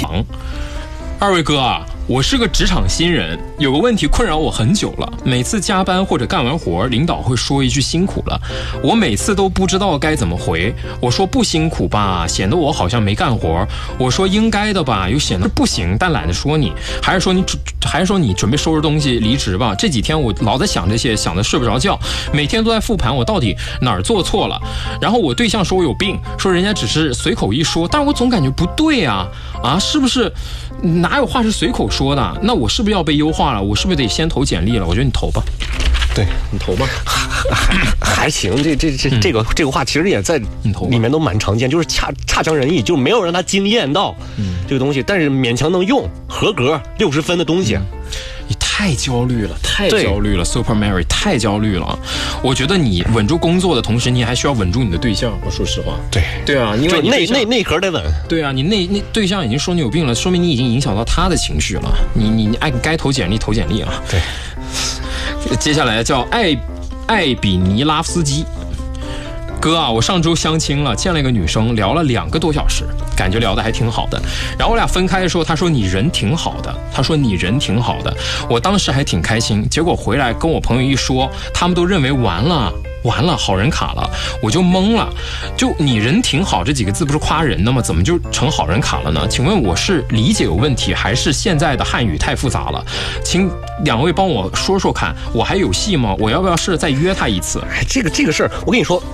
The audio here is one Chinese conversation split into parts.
糖。二位哥啊，我是个职场新人，有个问题困扰我很久了。每次加班或者干完活，领导会说一句辛苦了，我每次都不知道该怎么回。我说不辛苦吧，显得我好像没干活；我说应该的吧，又显得不行，但懒得说你。还是说你准备收拾东西离职吧？这几天我老在想这些，想得睡不着觉，每天都在复盘我到底哪儿做错了。然后我对象说我有病，说人家只是随口一说，但我总感觉不对啊，是不是？哪有话是随口说的？那我是不是要被优化了？我是不是得先投简历了？我觉得你投吧。 对， 你投吧。 还行，这个话其实也在里面都蛮常见，就是差强人意，就是没有让他惊艳到这个东西，但是勉强能用，合格60分的东西。 你太焦虑了，太焦虑了 ，Super Mary 太焦虑了。我觉得你稳住工作的同时，你还需要稳住你的对象。我说实话，对啊，因为你内核得稳。 对啊，你那对象已经说你有病了，说明你已经影响到他的情绪了。你该投简历投简历啊。 对， 接下来叫艾比尼拉夫斯基。哥啊，我上周相亲了，见了一个女生，聊了2个多小时，感觉聊得还挺好的。然后我俩分开的时候，她说你人挺好的，我当时还挺开心。结果回来跟我朋友一说，他们都认为完了，好人卡了，我就懵了。就你人挺好这几个字不是夸人的吗？怎么就成好人卡了呢？请问我是理解有问题，还是现在的汉语太复杂了？请2位帮我说说看，我还有戏吗？我要不要试着再约他一次？ 这个事儿，我跟你说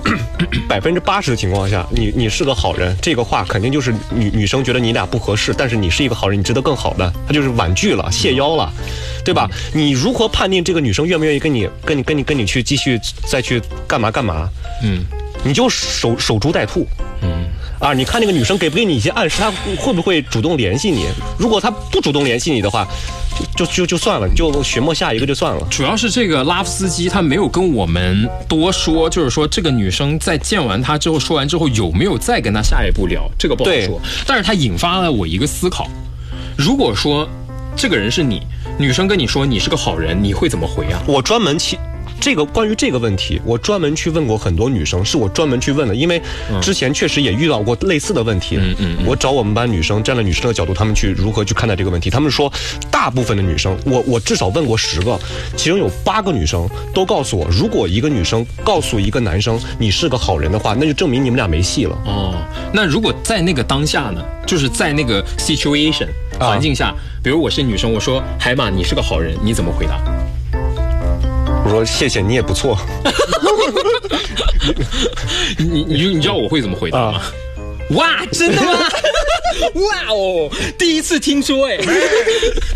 ，80%的情况下，你是个好人，这个话肯定就是女生觉得你俩不合适，但是你是一个好人，你值得更好的，他就是婉拒了，谢邀了，对吧？你如何判定这个女生愿不愿意跟你去继续再去干嘛？你就守株待兔。你看那个女生给不给你一些暗示，她会不会主动联系你？如果她不主动联系你的话，就算了，你就寻摸下一个就算了。 主要是这个拉夫斯基他没有跟我们多说，就是说这个女生在见完他之后说完之后有没有再跟他下一步聊，这个不好说。但是他引发了我一个思考，如果说这个人是你，女生跟你说你是个好人，你会怎么回啊？ 我专门关于这个问题，我专门去问过很多女生，是我专门去问的，因为之前确实也遇到过类似的问题。我找我们班女生，站在女生的角度，她们去如何去看待这个问题。她们说，大部分的女生，我至少问过10个，其中有8个女生都告诉我，如果一个女生告诉一个男生你是个好人的话，那就证明你们俩没戏了。 那如果在那个当下呢，就是在那个 situation 环境下，比如我是女生，我说海马你是个好人，你怎么回答？ 我说谢谢，你也不错。 你知道我会怎么回答吗？哇，真的吗？哇哦，第一次听说哎。